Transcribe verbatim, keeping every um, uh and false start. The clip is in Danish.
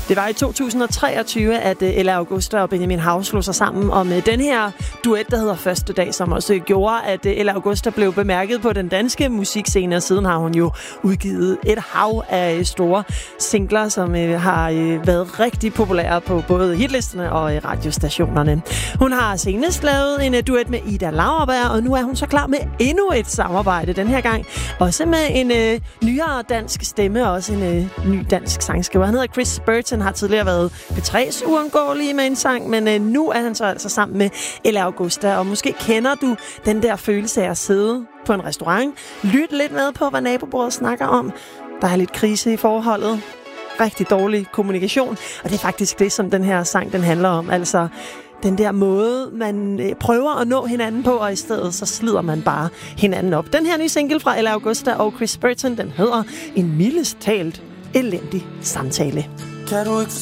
Det var i to tusind og treogtyve, at Ella Augusta og Benjamin Hav slog sig sammen om den her duet, der hedder Første Dag, som også gjorde, at Ella Augusta blev bemærket på den danske musikscene, og siden har hun jo udgivet et hav af store singler, som har været rigtig populære på både hitlisterne og radiostationerne. Hun har senest lavet en duet med Ida Lauerberg, og nu er hun så klar med endnu et samarbejde den her gang. Også med en øh, nyere dansk stemme, og også en øh, ny dansk sangskriver. Han hedder Chris Burton, har tidligere været P tre's uundgåelige med en sang, men øh, nu er han så altså sammen med Ella Augusta, og måske kender du den der følelse af at sidde på en restaurant, lytte lidt med på, hvad nabobordet snakker om. Der er lidt krise i forholdet, rigtig dårlig kommunikation, og det er faktisk det, som den her sang den handler om, altså den der måde, man øh, prøver at nå hinanden på, og i stedet så slider man bare hinanden op. Den her nye single fra Ella Augusta og Chris Burton, den hedder En mildest talt elendig samtale. Kan du ikke